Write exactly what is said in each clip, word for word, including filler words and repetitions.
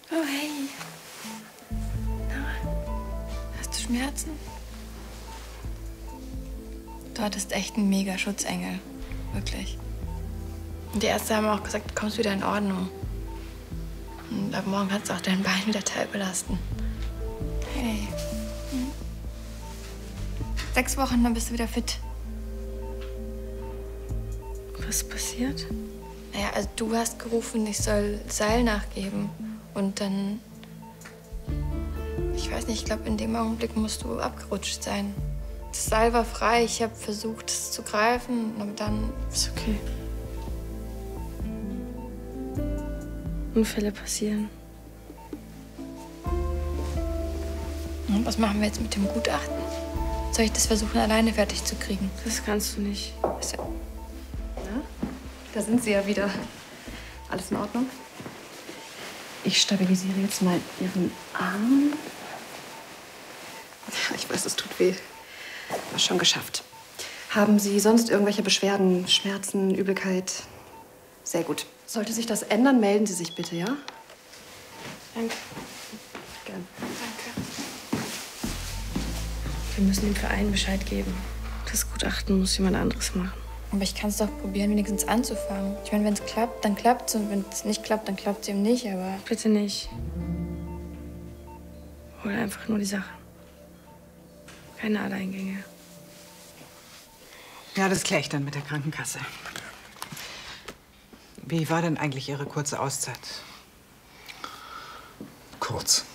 Oh, hey. Na, hast du Schmerzen? Du hattest echt einen mega Schutzengel. Wirklich. Und die Ärzte haben auch gesagt, du kommst wieder in Ordnung. Und ab morgen kannst du auch dein Bein wieder teilbelasten. Hey. Hm? Sechs Wochen, dann bist du wieder fit. Was ist passiert? Naja, also du hast gerufen, ich soll Seil nachgeben. Und dann... Ich weiß nicht, ich glaube, in dem Augenblick musst du abgerutscht sein. Das Seil war frei, ich habe versucht, es zu greifen, aber dann... Ist okay. Unfälle passieren. Und was machen wir jetzt mit dem Gutachten? Soll ich das versuchen, alleine fertig zu kriegen? Das kannst du nicht. Ist ja... Na, da sind Sie ja wieder. Alles in Ordnung? Ich stabilisiere jetzt mal Ihren Arm. Ich weiß, es tut weh. Aber schon geschafft. Haben Sie sonst irgendwelche Beschwerden, Schmerzen, Übelkeit? Sehr gut. Sollte sich das ändern, melden Sie sich bitte, ja? Danke. Gern. Danke. Wir müssen dem Verein Bescheid geben. Das Gutachten muss jemand anderes machen. Aber ich kann es doch probieren, wenigstens anzufangen. Ich meine, wenn es klappt, dann klappt es. Und wenn es nicht klappt, dann klappt es eben nicht, aber... Bitte nicht. Hol einfach nur die Sache. Keine Alleingänge. Ja, das kläre ich dann mit der Krankenkasse. Wie war denn eigentlich Ihre kurze Auszeit? Kurz.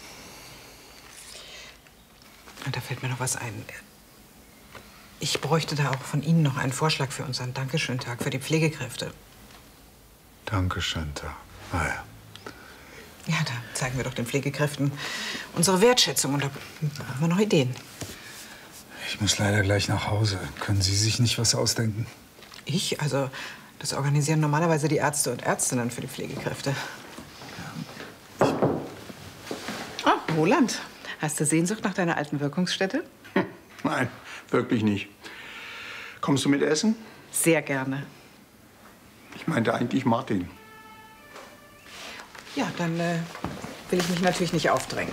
Und da fällt mir noch was ein. Ich bräuchte da auch von Ihnen noch einen Vorschlag für unseren Dankeschön-Tag für die Pflegekräfte. Dankeschön-Tag. Ah ja. Ja, da zeigen wir doch den Pflegekräften unsere Wertschätzung. Und da haben wir noch Ideen. Ich muss leider gleich nach Hause. Können Sie sich nicht was ausdenken? Ich? Also, das organisieren normalerweise die Ärzte und Ärztinnen für die Pflegekräfte. Ja. Ah, Roland. Hast du Sehnsucht nach deiner alten Wirkungsstätte? Hm, nein, wirklich nicht. Kommst du mit essen? Sehr gerne. Ich meinte eigentlich Martin. Ja, dann äh, will ich mich natürlich nicht aufdrängen.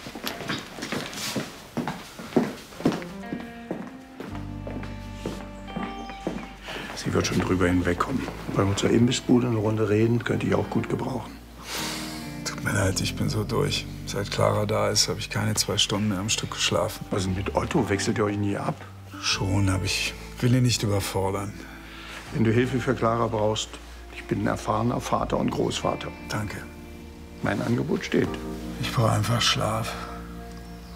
Sie wird schon drüber hinwegkommen. Bei unserer Imbissbude eine Runde reden, könnte ich auch gut gebrauchen. Tut mir leid, ich bin so durch. Seit Clara da ist, habe ich keine zwei Stunden mehr am Stück geschlafen. Was ist denn mit Otto? Wechselt ihr euch nie ab? Schon, aber ich will ihn nicht überfordern. Wenn du Hilfe für Clara brauchst, ich bin ein erfahrener Vater und Großvater. Danke. Mein Angebot steht. Ich brauche einfach Schlaf.